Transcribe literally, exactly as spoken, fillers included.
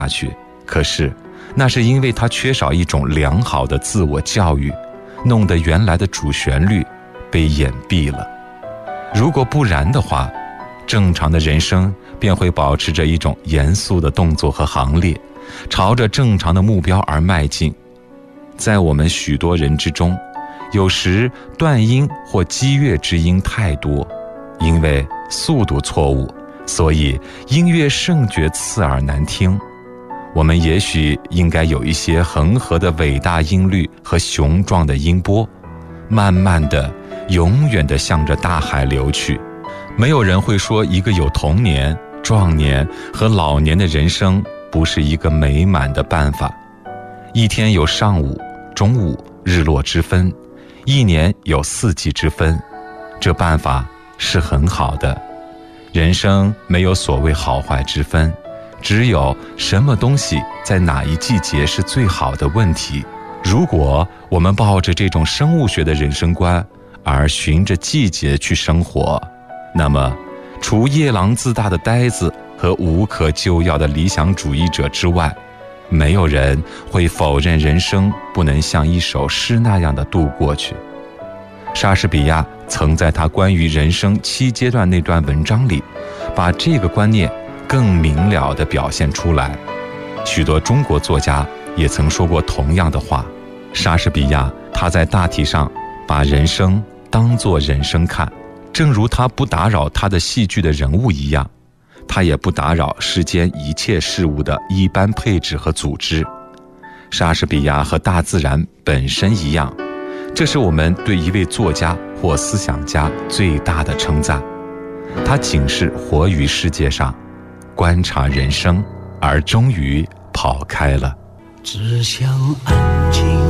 去。可是那是因为他缺少一种良好的自我教育，弄得原来的主旋律被掩蔽了。如果不然的话，正常的人生便会保持着一种严肃的动作和行列，朝着正常的目标而迈进。在我们许多人之中，有时断音或激越之音太多，因为速度错误，所以音乐甚觉刺耳难听。我们也许应该有一些恒河的伟大音律和雄壮的音波，慢慢的永远地向着大海流去。没有人会说一个有童年、壮年和老年的人生不是一个美满的办法。一天有上午、中午、日落之分，一年有四季之分，这办法是很好的。人生没有所谓好坏之分，只有什么东西在哪一季节是最好的问题。如果我们抱着这种生物学的人生观而循着季节去生活，那么除夜郎自大的呆子和无可救药的理想主义者之外，没有人会否认人生不能像一首诗那样的度过去。莎士比亚曾在他关于人生七阶段那段文章里，把这个观念更明了地表现出来。许多中国作家也曾说过同样的话。莎士比亚他在大体上把人生当作人生看，正如他不打扰他的戏剧的人物一样，他也不打扰世间一切事物的一般配置和组织。莎士比亚和大自然本身一样，这是我们对一位作家或思想家最大的称赞。他仅是活于世界上，观察人生，而终于跑开了。 只想安静